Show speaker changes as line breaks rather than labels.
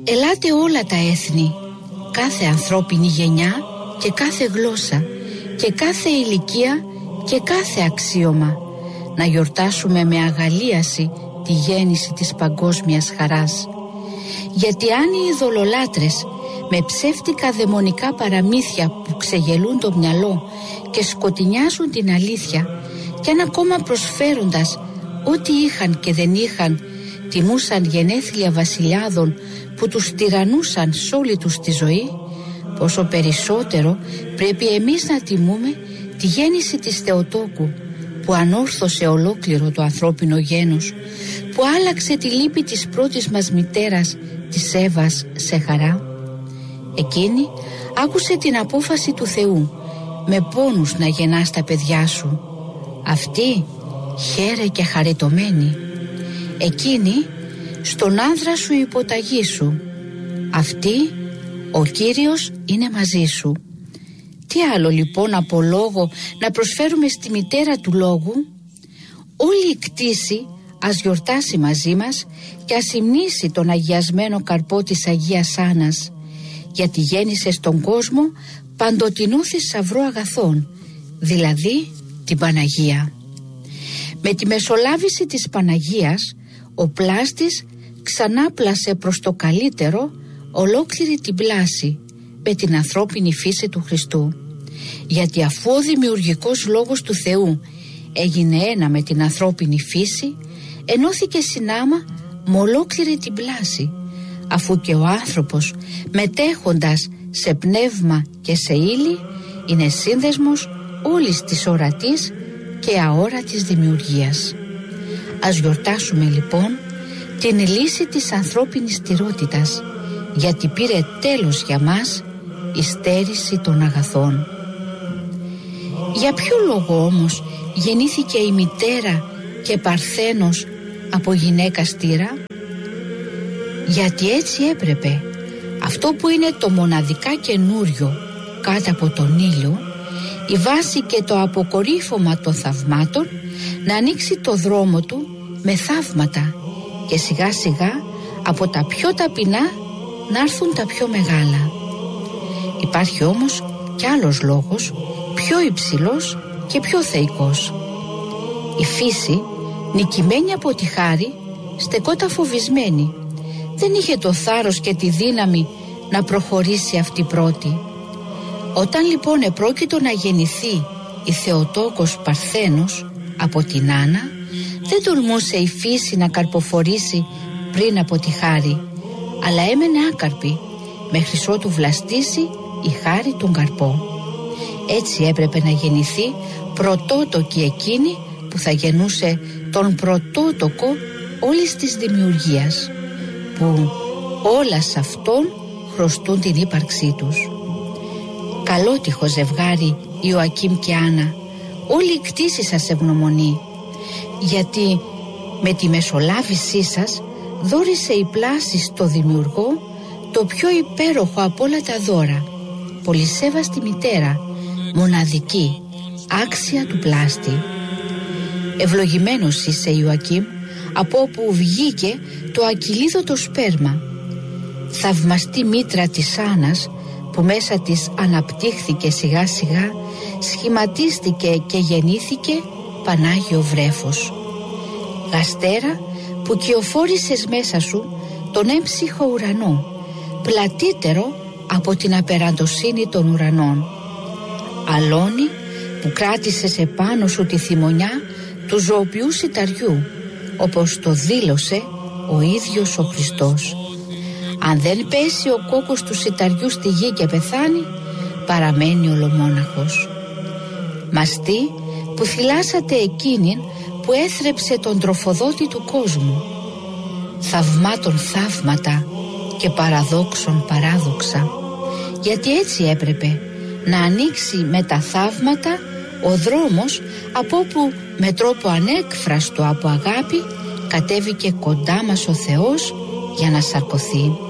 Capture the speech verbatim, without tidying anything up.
Ελάτε όλα τα έθνη, κάθε ανθρώπινη γενιά και κάθε γλώσσα και κάθε ηλικία και κάθε αξίωμα, να γιορτάσουμε με αγαλίαση τη γέννηση της παγκόσμιας χαράς. Γιατί αν οι ειδωλολάτρες με ψεύτικα δαιμονικά παραμύθια που ξεγελούν το μυαλό και σκοτεινιάζουν την αλήθεια, και αν ακόμα προσφέροντας ό,τι είχαν και δεν είχαν τιμούσαν γενέθλια βασιλιάδων που τους τυραννούσαν σ' όλη τους τη ζωή, πόσο περισσότερο πρέπει εμείς να τιμούμε τη γέννηση της Θεοτόκου, που ανόρθωσε ολόκληρο το ανθρώπινο γένος, που άλλαξε τη λύπη της πρώτης μας μητέρας, της Εύας, σε χαρά. Εκείνη άκουσε την απόφαση του Θεού, με πόνους να γεννάς τα παιδιά σου. Αυτή χαίρε και χαριτωμένη. Εκείνη στον άνδρα σου υποταγήσου. Αυτή ο Κύριος είναι μαζί σου. Τι άλλο λοιπόν από λόγο να προσφέρουμε στη μητέρα του λόγου? Όλη η κτήση ας γιορτάσει μαζί μας και ας υμνήσει τον αγιασμένο καρπό της Αγίας Άννας, γιατί γέννησε στον κόσμο παντοτινό θησαυρό αγαθών, δηλαδή την Παναγία. Με τη μεσολάβηση της Παναγίας ο πλάστης ξανά πλάσε προς το καλύτερο ολόκληρη την πλάση με την ανθρώπινη φύση του Χριστού, γιατί αφού ο δημιουργικός λόγος του Θεού έγινε ένα με την ανθρώπινη φύση, ενώθηκε συνάμα με ολόκληρη την πλάση, αφού και ο άνθρωπος μετέχοντας σε πνεύμα και σε ύλη είναι σύνδεσμος όλης της ορατής και αόρατης δημιουργίας. Ας γιορτάσουμε λοιπόν την λύση της ανθρώπινης στηρότητας, γιατί πήρε τέλος για μας η στέρηση των αγαθών. Για ποιο λόγο όμως γεννήθηκε η μητέρα και παρθένος από γυναίκα στήρα? Γιατί έτσι έπρεπε αυτό που είναι το μοναδικά καινούριο κάτω από τον ήλιο, η βάση και το αποκορύφωμα των θαυμάτων, να ανοίξει το δρόμο του με θαύματα και σιγά σιγά από τα πιο ταπεινά να έρθουν τα πιο μεγάλα. Υπάρχει όμως κι άλλος λόγος, πιο υψηλός και πιο θεϊκός. Η φύση, νικημένη από τη χάρη, στεκόταν φοβισμένη. Δεν είχε το θάρρος και τη δύναμη να προχωρήσει αυτή πρώτη. Όταν λοιπόν επρόκειτο να γεννηθεί η Θεοτόκος Παρθένος από την Άννα, δεν τολμούσε η φύση να καρποφορήσει πριν από τη χάρη, αλλά έμενε άκαρπη μέχρι ότου βλαστήσει η χάρη τον καρπό. Έτσι έπρεπε να γεννηθεί πρωτότοκη εκείνη που θα γεννούσε τον πρωτότοκο όλης της δημιουργίας, που όλα σε αυτόν χρωστούν την ύπαρξή τους. Καλότυχο ζευγάρι Ιωακήμ και Άννα, όλη η κτήση σας ευγνωμονεί, γιατί με τη μεσολάβησή σας δώρισε η πλάση στο Δημιουργό το πιο υπέροχο από όλα τα δώρα, πολυσέβαστη μητέρα, μοναδική, άξια του πλάστη. Ευλογημένος είσαι, Ιωακήμ, από όπου βγήκε το ακυλίδωτο σπέρμα. Θαυμαστή μήτρα της Άννας, που μέσα της αναπτύχθηκε σιγά σιγά, σχηματίστηκε και γεννήθηκε Πανάγιο βρέφος. Γαστέρα που κυοφόρησες μέσα σου τον έμψυχο ουρανό, πλατύτερο από την απεραντοσύνη των ουρανών. Αλόνι που κράτησες επάνω σου τη θυμονιά του ζωοποιού σιταριού, όπως το δήλωσε ο ίδιος ο Χριστός. Αν δεν πέσει ο κόκκος του σιταριού στη γη και πεθάνει, παραμένει ολομόναχος. Μαστί που θυλάσατε εκείνην που έθρεψε τον τροφοδότη του κόσμου. Θαυμάτων θαύματα και παραδόξων παράδοξα, γιατί έτσι έπρεπε να ανοίξει με τα θαύματα ο δρόμος από όπου με τρόπο ανέκφραστο από αγάπη κατέβηκε κοντά μας ο Θεός για να σαρκωθεί.